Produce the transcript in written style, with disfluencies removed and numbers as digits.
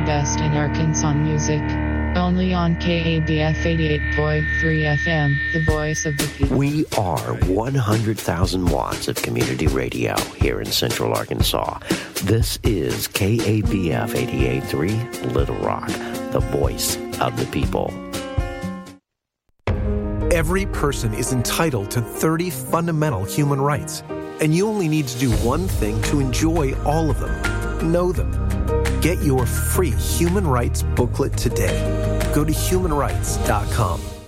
best in Arkansas music. Only on KABF 88.3 FM, the voice of the people. We are 100,000 watts of community radio here in Central Arkansas. This is KABF 88.3 Little Rock, the voice of the people. Every person is entitled to 30 fundamental human rights, and you only need to do one thing to enjoy all of them. Know them. Get your free human rights booklet today. Go to humanrights.com.